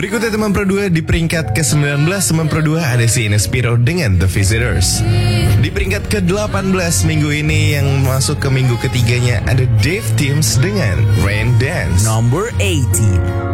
Berikutnya teman Pro 2 di peringkat ke-19. Teman Pro 2 ada si Inespiro dengan The Visitors. Di peringkat ke-18 minggu ini yang masuk ke minggu ketiganya ada Dave Teams dengan Rain Dance. Number 18.